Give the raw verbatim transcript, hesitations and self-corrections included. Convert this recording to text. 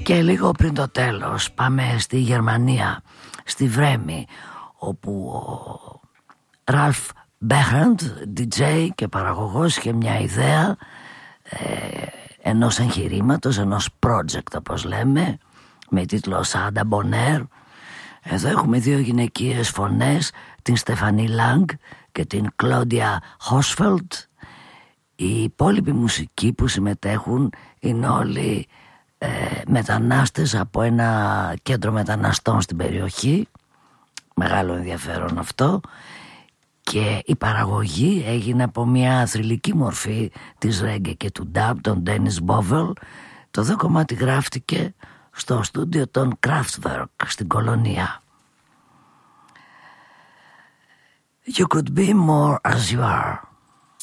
Και λίγο πριν το τέλος πάμε στη Γερμανία, στη Βρέμη, όπου ο Ραλφ Μπέχαντ, ντι τζέι και παραγωγός, είχε μια ιδέα ε, ενός εγχειρήματος, ενός project όπως λέμε, με τίτλο Σάντα Μπονέρ. Εδώ έχουμε δύο γυναικείες φωνές, την Στεφανή Λάγκ και την Κλόντια Χόσφελτ. Οι υπόλοιποι μουσικοί που συμμετέχουν είναι όλοι ε, μετανάστες από ένα κέντρο μεταναστών στην περιοχή. Μεγάλο ενδιαφέρον αυτό. Και η παραγωγή έγινε από μια θρυλική μορφή της ρέγγε και του νταμπ, τον Ντένις Μπόβελ. Το δε κομμάτι γράφτηκε στο στούντιο των Kraftwerk στην Κολονία. You could be more as you are.